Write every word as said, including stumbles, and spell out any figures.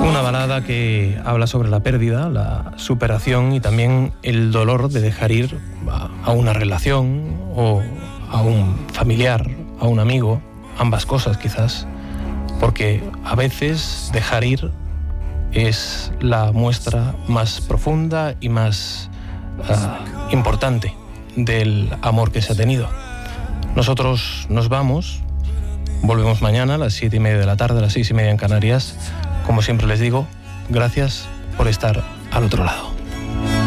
Una balada que habla sobre la pérdida, la superación y también el dolor de dejar ir a una relación o a un familiar, a un amigo, ambas cosas quizás, porque a veces dejar ir es la muestra más profunda y más uh, importante del amor que se ha tenido. Nosotros nos vamos, volvemos mañana a las siete y media de la tarde, a las seis y media en Canarias. Como siempre les digo, gracias por estar al otro lado.